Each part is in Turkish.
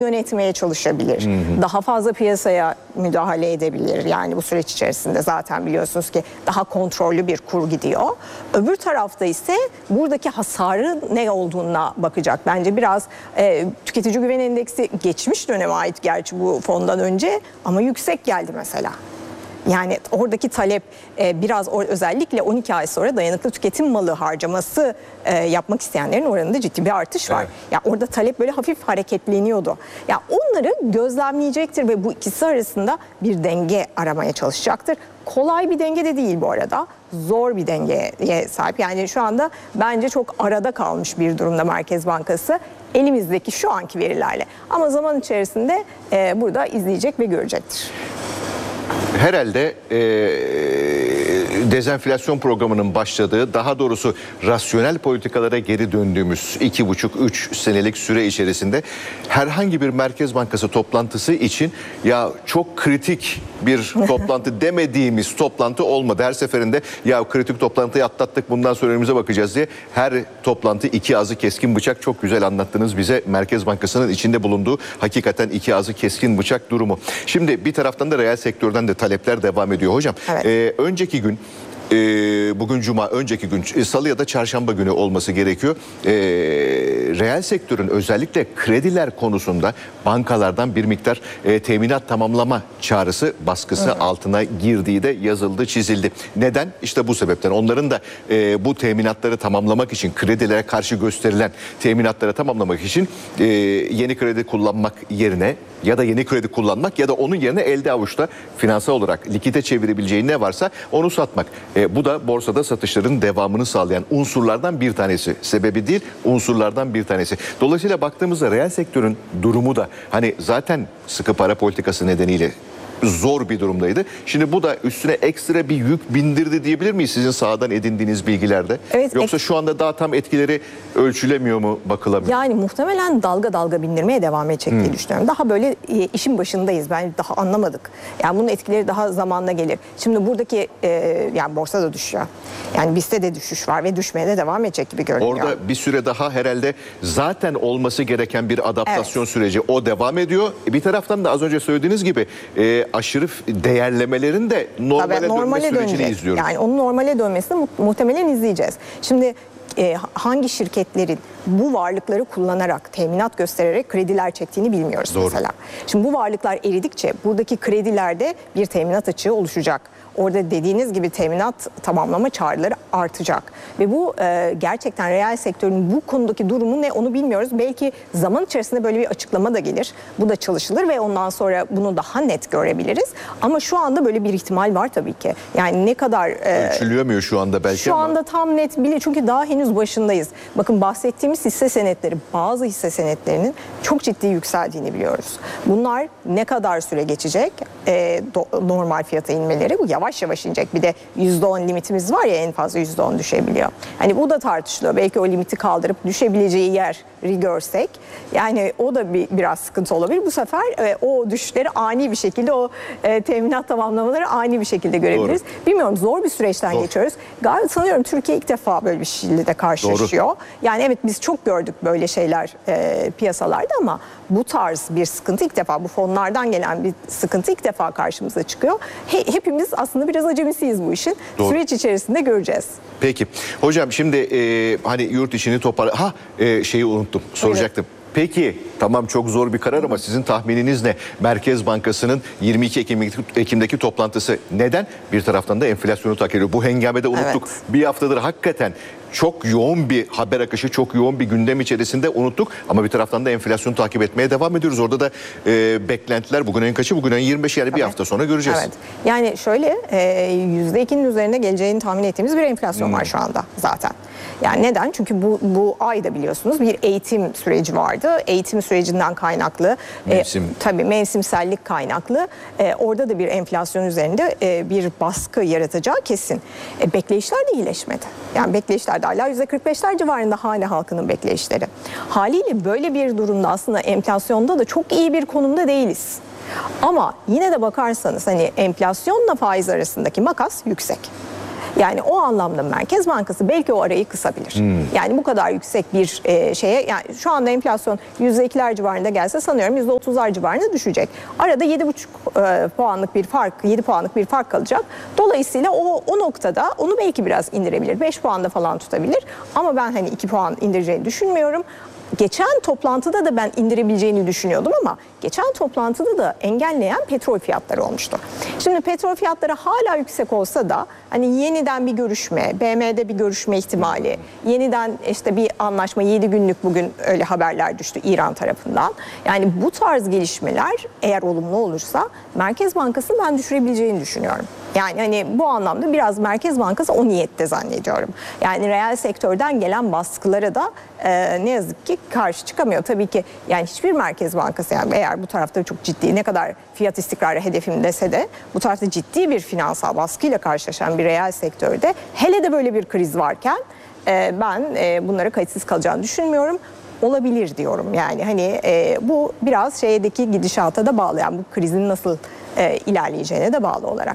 yönetmeye çalışabilir. Daha fazla piyasaya müdahale edebilir. Yani bu süreç içerisinde zaten biliyorsunuz ki daha kontrollü bir kur gidiyor. Öbür tarafta ise buradaki hasarın ne olduğuna bakacak. Bence biraz tüketici güven endeksi geçmiş döneme ait gerçi bu fondan önce ama yüksek geldi mesela. Yani oradaki talep biraz özellikle 12 ay sonra dayanıklı tüketim malı harcaması yapmak isteyenlerin oranında ciddi bir artış var. Evet. Ya orada talep böyle hafif hareketleniyordu. Ya onları gözlemleyecektir ve bu ikisi arasında bir denge aramaya çalışacaktır. Kolay bir denge de değil bu arada. Zor bir dengeye sahip. Yani şu anda bence çok arada kalmış bir durumda Merkez Bankası. Elimizdeki şu anki verilerle. Ama zaman içerisinde burada izleyecek ve görecektir. Herhalde dezenflasyon programının başladığı, daha doğrusu rasyonel politikalara geri döndüğümüz 2,5-3 senelik süre içerisinde herhangi bir Merkez Bankası toplantısı için ya çok kritik bir toplantı demediğimiz toplantı olmadı. Her seferinde ya kritik toplantıyı atlattık, bundan sonra önümüze bakacağız diye her toplantı iki ağzı keskin bıçak. Çok güzel anlattınız bize Merkez Bankası'nın içinde bulunduğu hakikaten iki ağzı keskin bıçak durumu. Şimdi bir taraftan da reel sektörden de talepler devam ediyor hocam. Evet. Önceki gün, bugün Cuma, önceki gün Salı ya da Çarşamba günü olması gerekiyor. Reel sektörün özellikle krediler konusunda bankalardan bir miktar teminat tamamlama çağrısı, baskısı altına girdiği de yazıldı, çizildi. Neden? İşte bu sebepten. Onların da bu teminatları tamamlamak için, kredilere karşı gösterilen teminatları tamamlamak için yeni kredi kullanmak yerine ya da yeni kredi kullanmak ya da onun yerine elde avuçta finansal olarak likite çevirebileceği ne varsa onu satmak. Bu da borsada satışların devamını sağlayan unsurlardan bir tanesi. Sebebi değil, unsurlardan bir tanesi. Dolayısıyla baktığımızda reel sektörün durumu da hani zaten sıkı para politikası nedeniyle zor bir durumdaydı. Şimdi bu da üstüne ekstra bir yük bindirdi diyebilir miyiz sizin sahadan edindiğiniz bilgilerde? Evet, yoksa şu anda daha tam etkileri ölçülemiyor mu, bakılamıyor? Yani muhtemelen dalga dalga bindirmeye devam edecek diye düşünüyorum. Daha böyle işin başındayız. Ben daha anlamadık. Yani bunun etkileri daha zamanla gelir. Şimdi buradaki yani borsa da düşüyor. Yani bizde de düşüş var ve düşmeye de devam edecek gibi görünüyor. Orada bir süre daha herhalde zaten olması gereken bir adaptasyon süreci o devam ediyor. Bir taraftan da az önce söylediğiniz gibi aşırı değerlemelerin de normale dönme sürecini izliyoruz. Yani onun normale dönmesini muhtemelen izleyeceğiz. Şimdi hangi şirketlerin bu varlıkları kullanarak, teminat göstererek krediler çektiğini bilmiyoruz. Doğru. Mesela. Şimdi bu varlıklar eridikçe buradaki kredilerde bir teminat açığı oluşacak. Orada dediğiniz gibi teminat tamamlama çağrıları artacak. Ve bu gerçekten reel sektörün bu konudaki durumu ne onu bilmiyoruz. Belki zaman içerisinde böyle bir açıklama da gelir. Bu da çalışılır ve ondan sonra bunu daha net görebiliriz. Ama şu anda böyle bir ihtimal var tabii ki. Yani ne kadar... ölçülüyor şu anda belki şu anda tam net bile çünkü daha henüz başındayız. Bakın bahsettiğimiz hisse senetleri, bazı hisse senetlerinin çok ciddi yükseldiğini biliyoruz. Bunlar ne kadar süre geçecek? Normal fiyata inmeleri bu yavaş yavaş inecek. Bir de %10 limitimiz var ya, en fazla %10 düşebiliyor. Hani bu da tartışılıyor. Belki o limiti kaldırıp düşebileceği yeri görsek yani o da biraz sıkıntı olabilir. Bu sefer o düşüşleri ani bir şekilde, o teminat tamamlamaları ani bir şekilde görebiliriz. Doğru. Bilmiyorum, zor bir süreçten geçiyoruz. Galiba sanıyorum Türkiye ilk defa böyle bir şeyle de karşılaşıyor. Doğru. Yani evet, biz çok gördük böyle şeyler piyasalarda ama bu tarz bir sıkıntı ilk defa, bu fonlardan gelen bir sıkıntı ilk defa karşımıza çıkıyor. Hepimiz aslında biraz acemisiyiz bu işin. Doğru. Süreç içerisinde göreceğiz. Peki. Hocam şimdi hani yurt içini şeyi unuttum, soracaktım. Evet. Peki tamam, çok zor bir karar ama sizin tahmininiz ne? Merkez Bankası'nın 22 Ekim'deki toplantısı neden? Bir taraftan da enflasyonu takip ediyor. Bu hengamede unuttuk. Evet. Bir haftadır hakikaten çok yoğun bir haber akışı, çok yoğun bir gündem içerisinde unuttuk. Ama bir taraftan da enflasyonu takip etmeye devam ediyoruz. Orada da beklentiler bugün ayın kaçı? Bugün ayın 25'i, yani bir hafta sonra göreceğiz. Evet. Yani şöyle %2'nin üzerine geleceğini tahmin ettiğimiz bir enflasyon var şu anda zaten. Yani neden? Çünkü bu ayda biliyorsunuz bir eğitim süreci vardı. Eğitim sürecinden kaynaklı, tabii mevsimsellik kaynaklı orada da bir enflasyon üzerinde bir baskı yaratacağı kesin. Bekleyişler de iyileşmedi. Yani bekleyişler de hala %45'ler civarında hala halkının bekleyişleri. Haliyle böyle bir durumda aslında enflasyonda da çok iyi bir konumda değiliz. Ama yine de bakarsanız hani enflasyonla faiz arasındaki makas yüksek. Yani o anlamda Merkez Bankası belki o arayı kısabilir. Yani bu kadar yüksek bir şeye, yani şu anda enflasyon %2'ler civarında gelse sanıyorum %30'lar civarında düşecek. Arada 7,5 puanlık bir fark, 7 puanlık bir fark kalacak. Dolayısıyla o noktada onu belki biraz indirebilir. 5 puanda falan tutabilir. Ama ben hani 2 puan indireceğini düşünmüyorum. Geçen toplantıda da ben indirebileceğini düşünüyordum ama geçen toplantıda da engelleyen petrol fiyatları olmuştu. Şimdi petrol fiyatları hala yüksek olsa da hani yeniden bir görüşme, BM'de bir görüşme ihtimali, yeniden işte bir anlaşma, 7 günlük bugün öyle haberler düştü İran tarafından. Yani bu tarz gelişmeler eğer olumlu olursa Merkez Bankası'nı ben düşürebileceğini düşünüyorum. Yani hani bu anlamda biraz Merkez Bankası o niyette zannediyorum. Yani reel sektörden gelen baskılara da ne yazık ki karşı çıkamıyor. Tabii ki yani hiçbir Merkez Bankası, yani eğer bu tarafta çok ciddi, ne kadar fiyat istikrarı hedefim dese de bu tarafta ciddi bir finansal baskıyla karşılaşan bir reel sektörde, hele de böyle bir kriz varken ben bunlara kayıtsız kalacağını düşünmüyorum. Olabilir diyorum. Yani hani bu biraz şeydeki gidişata da bağlı. Yani bu krizin nasıl ilerleyeceğine de bağlı olarak.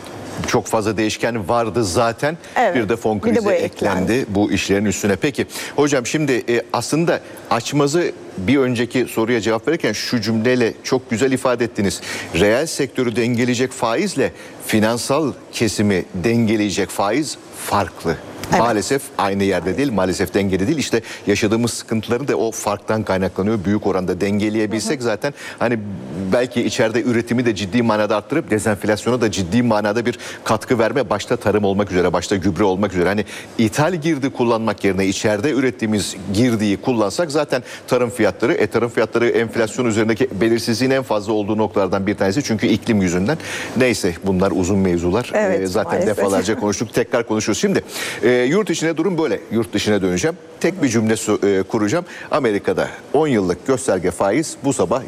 Çok fazla değişken vardı zaten. Evet, Bir de fon bir de krizi bu eklendi bu işlerin üstüne. Peki hocam, şimdi aslında açmazı bir önceki soruya cevap verirken şu cümleyle çok güzel ifade ettiniz. Reel sektörü dengeleyecek faizle finansal kesimi dengeleyecek faiz farklı. Evet. Maalesef aynı yerde değil, maalesef dengeli değil. İşte yaşadığımız sıkıntıları da o farktan kaynaklanıyor. Büyük oranda dengeleyebilsek zaten hani belki içeride üretimi de ciddi manada arttırıp dezenflasyona da ciddi manada bir katkı verme, başta tarım olmak üzere, başta gübre olmak üzere. Hani ithal girdi kullanmak yerine içeride ürettiğimiz girdiyi kullansak zaten tarım fiyatları enflasyon üzerindeki belirsizliğin en fazla olduğu noktalardan bir tanesi. Çünkü iklim yüzünden. Neyse, bunlar uzun mevzular. Evet, zaten maalesef defalarca konuştuk, tekrar konuşuyoruz. Şimdi yurt içine durum böyle. Yurt dışına döneceğim. Tek bir cümle kuracağım. Amerika'da 10 yıllık gösterge faiz bu sabah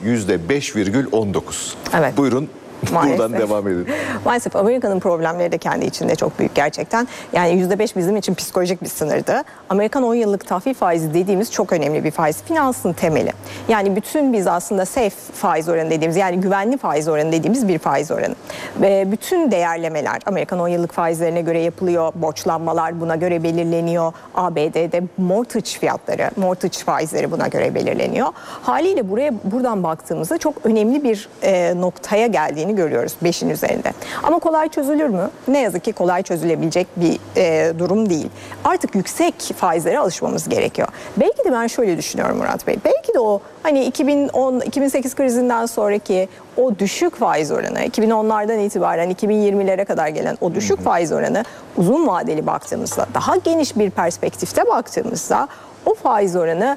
%5,19. Evet. Buyurun. Maalesef. Buradan devam edin. Maalesef Amerika'nın problemleri de kendi içinde çok büyük gerçekten. Yani %5 bizim için psikolojik bir sınırdı. Amerikan 10 yıllık tahvil faizi dediğimiz çok önemli bir faiz. Finansın temeli. Yani bütün biz aslında safe faiz oranı dediğimiz, yani güvenli faiz oranı dediğimiz bir faiz oranı. Ve bütün değerlemeler Amerikan 10 yıllık faizlerine göre yapılıyor. Borçlanmalar buna göre belirleniyor. ABD'de mortgage fiyatları, mortgage faizleri buna göre belirleniyor. Haliyle buradan baktığımızda çok önemli bir noktaya geldiğini görüyoruz 5'in üzerinde. Ama kolay çözülür mü? Ne yazık ki kolay çözülebilecek bir durum değil. Artık yüksek faizlere alışmamız gerekiyor. Belki de ben şöyle düşünüyorum Murat Bey. Belki de o hani 2010-2008 krizinden sonraki o düşük faiz oranı, 2010'lardan itibaren 2020'lere kadar gelen o düşük faiz oranı, uzun vadeli baktığımızda, daha geniş bir perspektifte baktığımızda o faiz oranı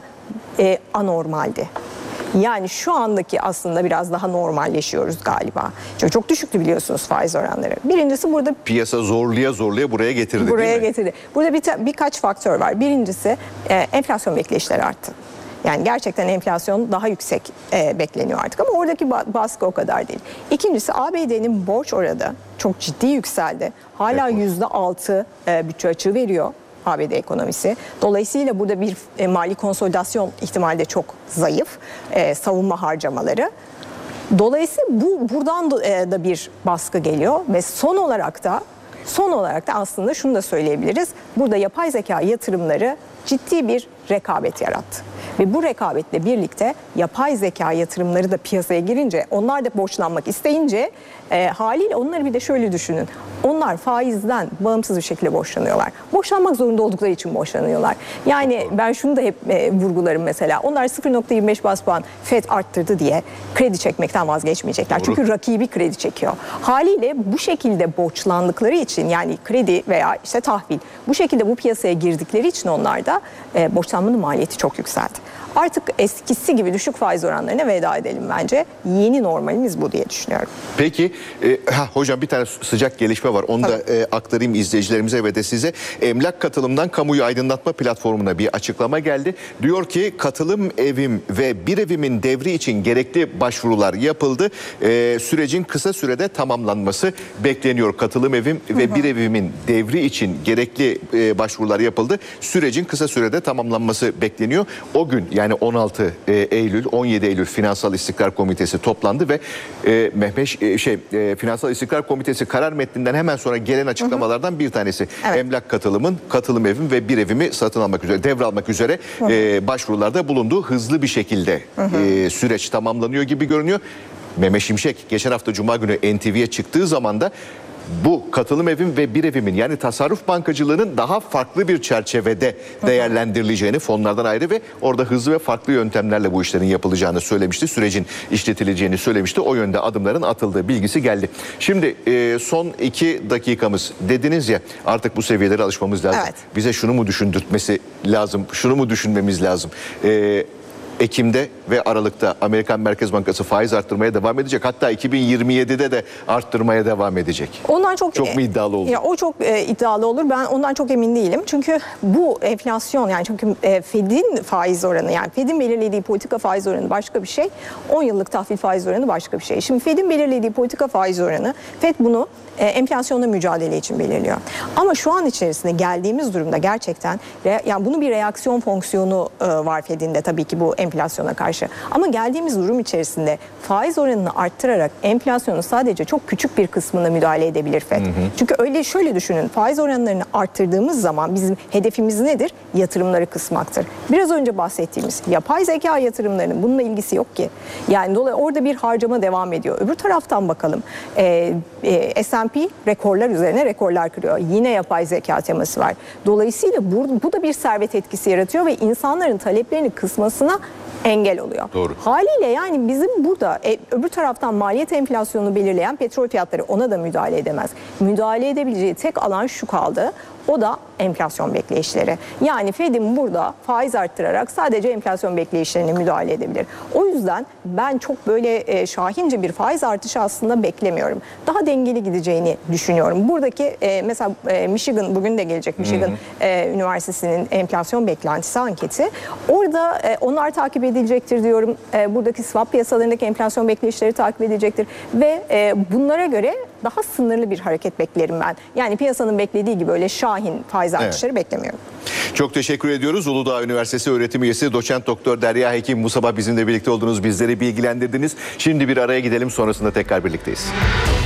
anormaldi. Yani şu andaki aslında biraz daha normalleşiyoruz galiba. Çünkü çok düşüktü biliyorsunuz faiz oranları. Birincisi burada... Piyasa zorluya buraya getirdi, buraya değil mi? getirdi. Burada birkaç faktör var. Birincisi enflasyon bekleyişleri arttı. Yani gerçekten enflasyon daha yüksek bekleniyor artık ama oradaki baskı o kadar değil. İkincisi, ABD'nin borç oranı çok ciddi yükseldi. Hala %6 bütçe açığı veriyor ABD ekonomisi. Dolayısıyla burada bir mali konsolidasyon ihtimali de çok zayıf. Savunma harcamaları. Dolayısıyla buradan da bir baskı geliyor ve son olarak da aslında şunu da söyleyebiliriz. Burada yapay zeka yatırımları ciddi bir rekabet yarattı. Ve bu rekabetle birlikte yapay zeka yatırımları da piyasaya girince, onlar da borçlanmak isteyince haliyle onları bir de şöyle düşünün. Onlar faizden bağımsız bir şekilde borçlanıyorlar. Borçlanmak zorunda oldukları için borçlanıyorlar. Yani ben şunu da hep vurgularım mesela. Onlar 0,25 bas puan FED arttırdı diye kredi çekmekten vazgeçmeyecekler. Doğru. Çünkü rakibi kredi çekiyor. Haliyle bu şekilde borçlandıkları için, yani kredi veya işte tahvil, bu şekilde bu piyasaya girdikleri için onlar da borçlanmanın maliyeti çok yükseldi. Artık eskisi gibi düşük faiz oranlarına veda edelim bence. Yeni normalimiz bu diye düşünüyorum. Peki hocam, bir tane sıcak gelişme var. Onu da aktarayım izleyicilerimize ve de size. Emlak Katılım'dan kamuoyu aydınlatma platformuna bir açıklama geldi. Diyor ki katılım evim ve bir evimin devri için gerekli başvurular yapıldı. Sürecin kısa sürede tamamlanması bekleniyor. Katılım evim ve bir evimin devri için gerekli başvurular yapıldı. Sürecin kısa sürede tamamlanması bekleniyor. O gün, yani 16 Eylül, 17 Eylül Finansal İstikrar Komitesi toplandı ve Finansal İstikrar Komitesi karar metninden hemen sonra gelen açıklamalardan bir tanesi. Evet. Emlak katılımın, katılım evim ve bir evimi satın almak üzere, devralmak üzere başvurularda bulunduğu hızlı bir şekilde süreç tamamlanıyor gibi görünüyor. Mehmet Şimşek geçen hafta Cuma günü NTV'ye çıktığı zaman da bu katılım evim ve bir evimin, yani tasarruf bankacılığının daha farklı bir çerçevede değerlendirileceğini, fonlardan ayrı ve orada hızlı ve farklı yöntemlerle bu işlerin yapılacağını söylemişti. Sürecin işletileceğini söylemişti. O yönde adımların atıldığı bilgisi geldi. Şimdi son 2 dakikamız, dediniz ya artık bu seviyelere alışmamız lazım. Evet. Bize şunu mu düşündürtmesi lazım, şunu mu düşünmemiz lazım? Ekim'de ve Aralık'ta Amerikan Merkez Bankası faiz arttırmaya devam edecek. Hatta 2027'de de arttırmaya devam edecek. Ondan çok mu iddialı olur? Ya o çok iddialı olur. Ben ondan çok emin değilim. Çünkü bu enflasyon, yani çünkü Fed'in faiz oranı, yani Fed'in belirlediği politika faiz oranı başka bir şey. 10 yıllık tahvil faiz oranı başka bir şey. Şimdi Fed'in belirlediği politika faiz oranı, Fed bunu enflasyonla mücadele için belirliyor. Ama şu an içerisinde geldiğimiz durumda gerçekten yani bunun bir reaksiyon fonksiyonu var Fed'in de tabii ki bu enflasyona karşı. Ama geldiğimiz durum içerisinde faiz oranını arttırarak enflasyonun sadece çok küçük bir kısmına müdahale edebilir Fed. Çünkü öyle, şöyle düşünün, faiz oranlarını arttırdığımız zaman bizim hedefimiz nedir? Yatırımları kısmaktır. Biraz önce bahsettiğimiz yapay zeka yatırımlarının bununla ilgisi yok ki. Yani orada bir harcama devam ediyor. Öbür taraftan bakalım. S&P rekorlar üzerine rekorlar kırıyor. Yine yapay zeka teması var. Dolayısıyla bu da bir servet etkisi yaratıyor ve insanların taleplerini kısmasına engel oluyor. Doğru. Haliyle yani bizim burada öbür taraftan maliyet enflasyonunu belirleyen petrol fiyatları, ona da müdahale edemez. Müdahale edebileceği tek alan şu kaldı. O da enflasyon bekleyişleri. Yani Fed'in burada faiz arttırarak sadece enflasyon bekleyişlerine müdahale edebilir. O yüzden ben çok böyle şahince bir faiz artışı aslında beklemiyorum. Daha dengeli gideceğini düşünüyorum. Buradaki mesela Michigan, bugün de gelecek Michigan Üniversitesi'nin enflasyon beklentisi anketi. Orada onlar takip edilecektir diyorum. Buradaki swap piyasalarındaki enflasyon bekleyişleri takip edilecektir. Ve bunlara göre daha sınırlı bir hareket beklerim ben. Yani piyasanın beklediği gibi öyle şahin faiz artışları beklemiyorum. Çok teşekkür ediyoruz. Uludağ Üniversitesi öğretim üyesi doçent doktor Derya Hekim, bu sabah bizimle birlikte oldunuz, bizleri bilgilendirdiniz. Şimdi bir araya gidelim, sonrasında tekrar birlikteyiz.